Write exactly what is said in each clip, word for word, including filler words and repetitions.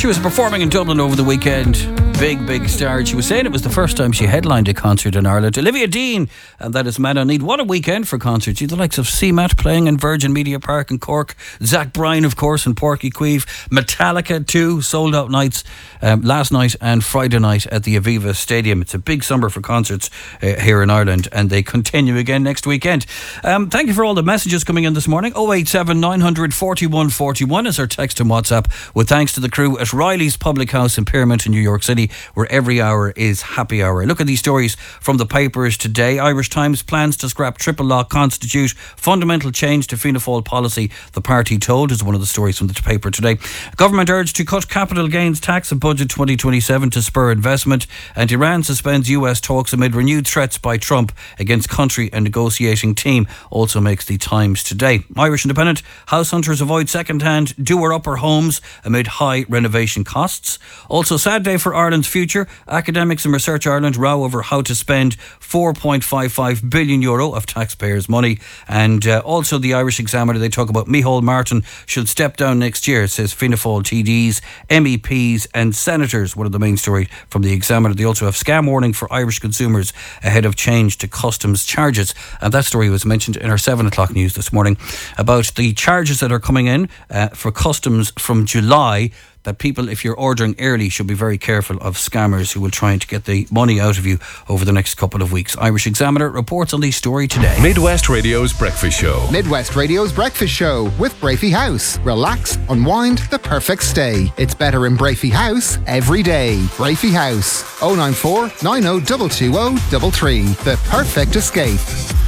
She was performing in Dublin over the weekend. Big, big star. She was saying it was the first time she headlined a concert in Ireland. Olivia Dean, and that is Man on Need. What a weekend for concerts. You the likes of C MAT playing in Virgin Media Park in Cork. Zach Bryan, of course, in Porky Queeve. Metallica, too. Sold out nights um, last night and Friday night at the Aviva Stadium. It's a big summer for concerts uh, here in Ireland, and they continue again next weekend. Um, thank you for all the messages coming in this morning. oh eight seven nine hundred forty-one forty-one is our text and WhatsApp, with thanks to the crew at Riley's Public House in Piermont in New York City, where every hour is happy hour. Look at these stories from the papers today. Irish Times plans to scrap triple lock constitute. Fundamental change to Fianna Fáil policy, the party told, is one of the stories from the paper today. Government urged to cut capital gains tax in budget twenty twenty-seven to spur investment. And Iran suspends U S talks amid renewed threats by Trump against country and negotiating team, also makes the Times today. Irish Independent, house hunters avoid second-hand doer-upper homes amid high renovation costs. Also, sad day for Ireland's future. Academics and Research Ireland row over how to spend four point five five billion euro of taxpayers' money. And uh, also the Irish Examiner, they talk about Micheál Martin should step down next year, says Fianna Fáil T Ds, M E Ps and senators. One of the main story from the Examiner. They also have scam warning for Irish consumers ahead of change to customs charges. And that story was mentioned in our seven o'clock news this morning about the charges that are coming in uh, for customs from July, that people, if you're ordering early, should be very careful of scammers who will try to get the money out of you over the next couple of weeks. Irish Examiner reports on the story today. Midwest Radio's Breakfast Show. Midwest Radio's Breakfast Show with Brafey House. Relax, unwind, the perfect stay. It's better in Brafey House every day. Brafey House, oh nine four nine oh two two oh three three. The perfect escape.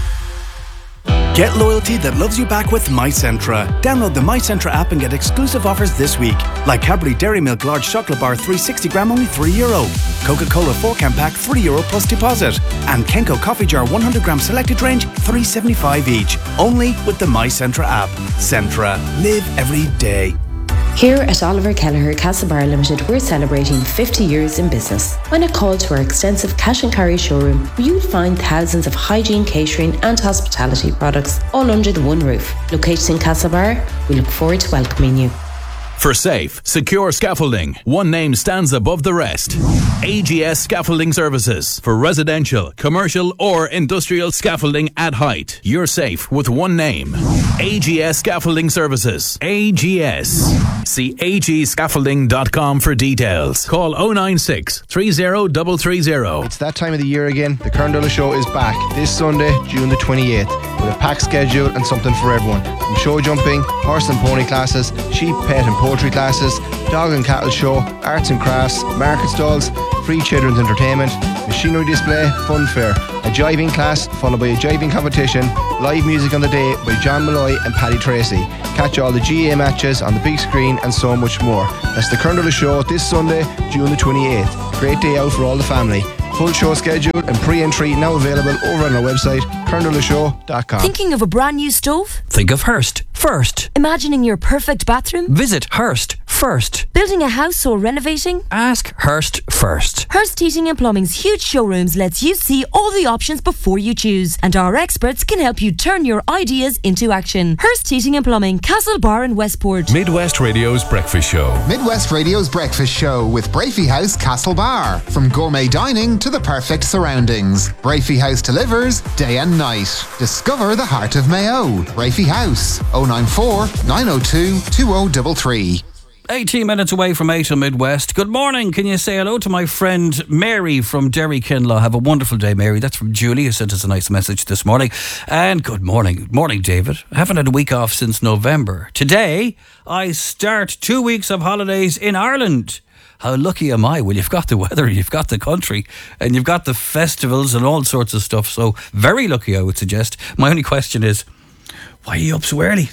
Get loyalty that loves you back with MyCentra. Download the MyCentra app and get exclusive offers this week, like Cadbury Dairy Milk Large Chocolate Bar three hundred sixty gram only three euro, Coca-Cola four can pack three euro plus deposit, and Kenco Coffee Jar one hundred gram selected range three seventy-five each. Only with the MyCentra app. Centra. Live every day. Here at Oliver Kelleher Castlebar Limited, we're celebrating fifty years in business. When a call to our extensive cash and carry showroom, where you'll find thousands of hygiene, catering and hospitality products all under the one roof. Located in Castlebar, we look forward to welcoming you. For safe, secure scaffolding, one name stands above the rest. A G S Scaffolding Services. For residential, commercial or industrial scaffolding at height. You're safe with one name. A G S Scaffolding Services. A G S. See a g scaffolding dot com for details. Call oh nine six, three oh three three oh. It's that time of the year again. The Kern Show is back this Sunday, June the twenty-eighth, with a packed schedule and something for everyone. From show jumping, horse and pony classes, sheep, pet and poultry classes, dog and cattle show, arts and crafts, market stalls, free children's entertainment, machinery display, fun fair, a jiving class followed by a jiving competition, live music on the day by John Malloy and Paddy Tracy. Catch all the G A A matches on the big screen and so much more. That's the Kern Show this Sunday, June the twenty-eighth. Great day out for all the family. Full show schedule and pre-entry now available over on our website, kernel show dot com. Thinking of a brand new stove? Think of Hearst first. Imagining your perfect bathroom? Visit Hearst first. Building a house or renovating? Ask Hearst first. Hearst Heating and Plumbing's huge showrooms lets you see all the options before you choose, and our experts can help you turn your ideas into action. Hearst Heating and Plumbing, Castlebar and Westport. Midwest Radio's Breakfast Show. Midwest Radio's Breakfast Show with Brafey House Castlebar. From gourmet dining to the perfect surroundings, Brafey House delivers day and night. Discover the heart of Mayo. Brafey House, oh nine four nine oh two two oh three three. eighteen minutes away from eight on Midwest. Good morning. Can you say hello to my friend Mary from Derry Kinlaw? Have a wonderful day, Mary. That's from Julie, who sent us a nice message this morning. And good morning. Morning, David. I haven't had a week off since November. Today, I start two weeks of holidays in Ireland. How lucky am I? Well, you've got the weather, you've got the country, and you've got the festivals and all sorts of stuff. So very lucky, I would suggest. My only question is, why are you up so early?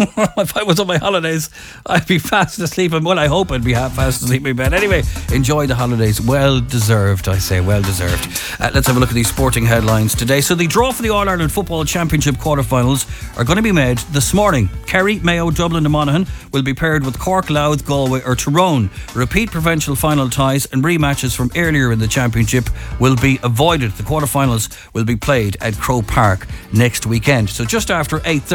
If I was on my holidays, I'd be fast asleep. And well, I hope I'd be half fast asleep in bed. Anyway, enjoy the holidays. Well deserved, I say. Well deserved. Uh, let's have a look at these sporting headlines today. So the draw for the All-Ireland Football Championship quarterfinals are going to be made this morning. Kerry, Mayo, Dublin and Monaghan will be paired with Cork, Louth, Galway or Tyrone. Repeat provincial final ties and rematches from earlier in the championship will be avoided. The quarterfinals will be played at Croke Park next weekend. So just after eight thirty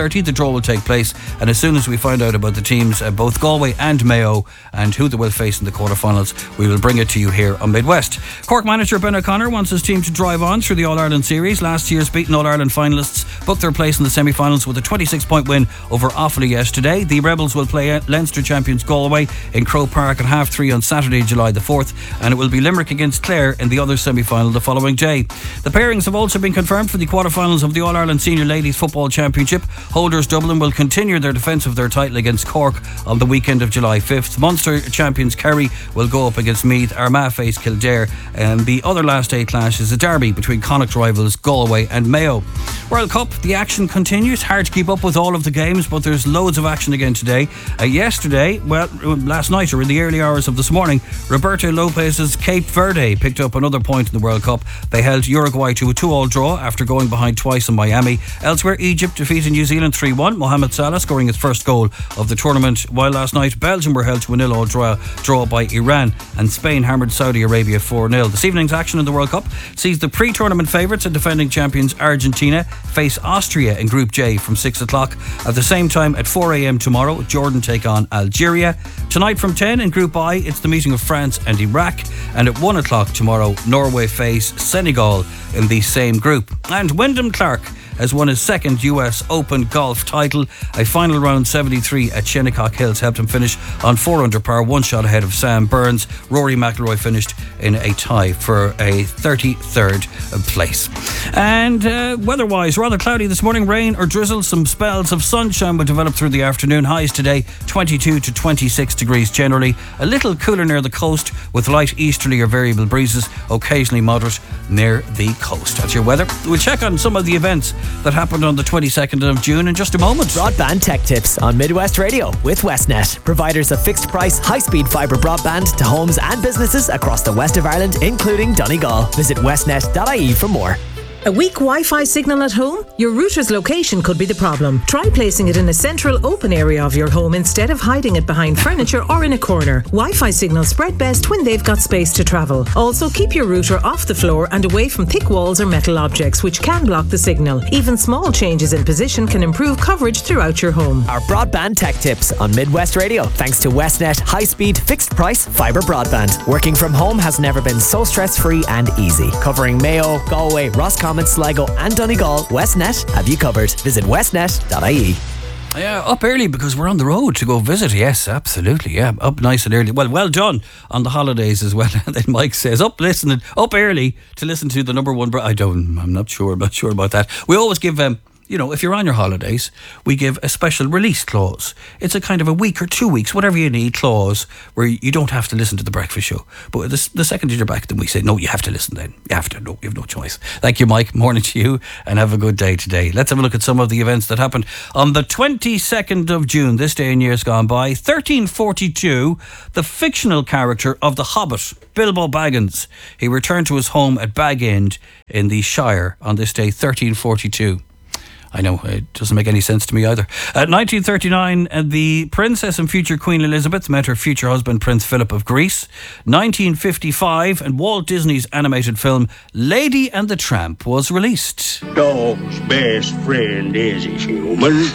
thirty. The draw will take place, and as soon as we find out about the teams, uh, both Galway and Mayo, and who they will face in the quarterfinals, we will bring it to you here on Midwest. Cork manager Ben O'Connor wants his team to drive on through the All-Ireland series. Last year's beaten All-Ireland finalists booked their place in the semi-finals with a twenty-six point win over Offaly yesterday. The Rebels will play Leinster champions Galway in Croke Park at half three on Saturday, July the fourth, and it will be Limerick against Clare in the other semi-final the following day. The pairings have also been confirmed for the quarterfinals of the All-Ireland Senior Ladies Football Championship. Holders Dublin will continue their defence of their title against Cork on the weekend of July fifth. Munster champions Kerry will go up against Meath. Armagh face Kildare, and the other last day clash is a derby between Connacht rivals Galway and Mayo. World Cup, the action continues. Hard to keep up with all of the games, but there's loads of action again today. Uh, yesterday, well, last night or in the early hours of this morning, Roberto Lopez's Cape Verde picked up another point in the World Cup. They held Uruguay to a two-all draw after going behind twice in Miami. Elsewhere, Egypt defeated New Zealand three one, Mohamed Salah scoring his first goal of the tournament, while last night Belgium were held to a nil-all draw, draw by Iran, and Spain hammered Saudi Arabia four nil. This evening's action in the World Cup sees the pre-tournament favourites and defending champions Argentina face Austria in Group J from six o'clock. At the same time, at four a.m. tomorrow, Jordan take on Algeria. Tonight from ten in Group I, it's the meeting of France and Iraq, and at one o'clock tomorrow, Norway face Senegal in the same group. And Wyndham Clark has won his second U S Open golf title. A final round seventy-three at Shinnecock Hills helped him finish on four under par, one shot ahead of Sam Burns. Rory McIlroy finished in a tie for a thirty-third place. And uh, weather-wise, rather cloudy this morning. Rain or drizzle, some spells of sunshine will develop through the afternoon. Highs today twenty-two to twenty-six degrees generally. A little cooler near the coast with light easterly or variable breezes, occasionally moderate near the coast. That's your weather. We'll check on some of the events that happened on the twenty-second of June in just a moment. Broadband Tech Tips on Midwest Radio with Westnet, providers of fixed price, high-speed fibre broadband to homes and businesses across the west of Ireland, including Donegal. Visit westnet dot I E for more. A weak Wi-Fi signal at home? Your router's location could be the problem. Try placing it in a central open area of your home instead of hiding it behind furniture or in a corner. Wi-Fi signals spread best when they've got space to travel. Also, keep your router off the floor and away from thick walls or metal objects, which can block the signal. Even small changes in position can improve coverage throughout your home. Our Broadband Tech Tips on Midwest Radio, thanks to Westnet high-speed, fixed-price fibre broadband. Working from home has never been so stress-free and easy. Covering Mayo, Galway, Roscommon, Sligo and Donegal, Westnet have you covered. Visit westnet dot I E. Yeah, up early because we're on the road to go visit. Yes, absolutely. Yeah, up nice and early. Well, well done on the holidays as well. And then Mike says, up listening, up early to listen to the number one. Bro- I don't, I'm not sure. I'm not sure about that. We always give them. Um, You know, if you're on your holidays, we give a special release clause. It's a kind of a week or two weeks, whatever you need, clause where you don't have to listen to the breakfast show. But the, the second you're back, then we say, no, you have to listen then. You have to. No, you have no choice. Thank you, Mike. Morning to you and have a good day today. Let's have a look at some of the events that happened on the twenty-second of June, this day in years gone by. thirteen forty-two, the fictional character of The Hobbit, Bilbo Baggins. He returned to his home at Bag End in the Shire on this day, thirteen forty-two. I know, it doesn't make any sense to me either. At nineteen thirty-nine, the Princess and future Queen Elizabeth met her future husband, Prince Philip of Greece. nineteen fifty-five, and Walt Disney's animated film Lady and the Tramp was released. Dog's best friend is his human.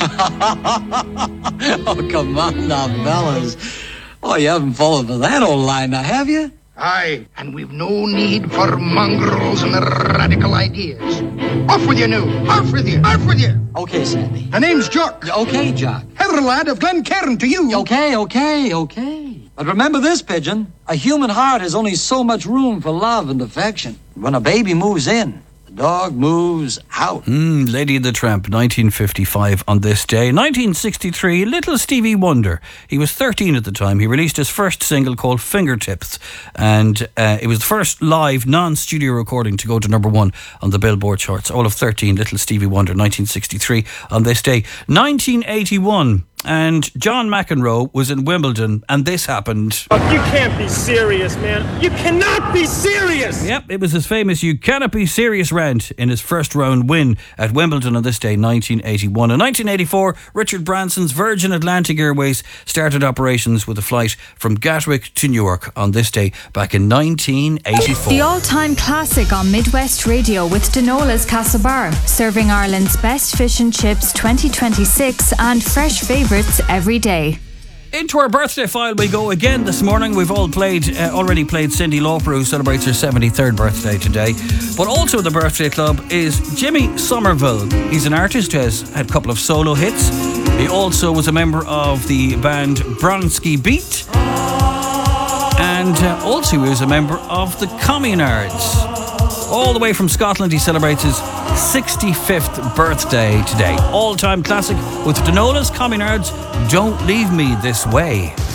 Oh, come on now, fellas. Oh, you haven't fallen for that old line now, have you? Aye, and we've no need for mongrels and radical ideas. Off with you now! Off with you! Off with you! Okay, Sandy. The name's Jock. Okay, Jock. Heather lad of Glencairn to you. Okay, okay, okay. But remember this, Pigeon. A human heart has only so much room for love and affection. When a baby moves in, the dog moves out. Mm, Lady and the Tramp, nineteen fifty-five on this day. nineteen sixty-three, little Stevie Wonder. He was thirteen at the time. He released his first single called Fingertips. And uh, it was the first live, non-studio recording to go to number one on the Billboard charts. All of thirteen, little Stevie Wonder, nineteen sixty-three on this day. nineteen eighty-one. And John McEnroe was in Wimbledon, and this happened. Oh, you can't be serious, man. You cannot be serious. Yep, it was his famous "You Cannot Be Serious" rant in his first round win at Wimbledon on this day, nineteen eighty-one. In nineteen eighty-four, Richard Branson's Virgin Atlantic Airways started operations with a flight from Gatwick to Newark on this day back in nineteen eighty-four. The all-time classic on Midwest Radio with Denola's Castlebar, serving Ireland's best fish and chips twenty twenty-six and fresh favourites every day. Into our birthday file we go again this morning. We've all played, uh, already played Cyndi Lauper, who celebrates her seventy-third birthday today. But also in the birthday club is Jimmy Somerville. He's an artist who has had a couple of solo hits. He also was a member of the band Bronski Beat. And uh, also he was a member of the Communards. All the way from Scotland, he celebrates his sixty-fifth birthday today. All-time classic with Denola's Communards, Don't Leave Me This Way.